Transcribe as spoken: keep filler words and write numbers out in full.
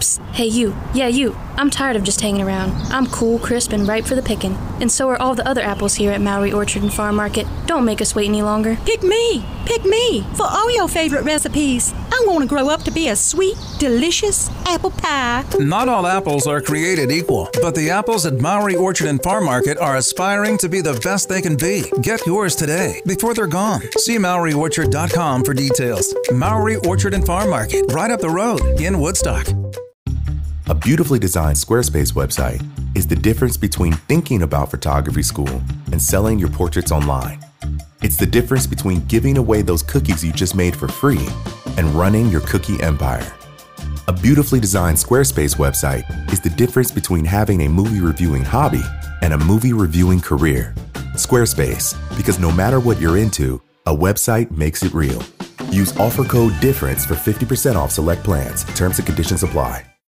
Psst. Hey, you. Yeah, you. I'm tired of just hanging around. I'm cool, crisp, and ripe for the picking. And so are all the other apples here at Mowry Orchard and Farm Market. Don't make us wait any longer. Pick me. Pick me for all your favorite recipes. I want to grow up to be a sweet, delicious apple pie. Not all apples are created equal, but the apples at Mowry Orchard and Farm Market are aspiring to be the best they can be. Get yours today before they're gone. See Mowry Orchard dot com for details. Mowry Orchard and Farm Market, right up the road in Woodstock. A beautifully designed Squarespace website is the difference between thinking about photography school and selling your portraits online. It's the difference between giving away those cookies you just made for free and running your cookie empire. A beautifully designed Squarespace website is the difference between having a movie reviewing hobby and a movie reviewing career. Squarespace, because no matter what you're into, a website makes it real. Use offer code DIFFERENCE for fifty percent off select plans. Terms and conditions apply.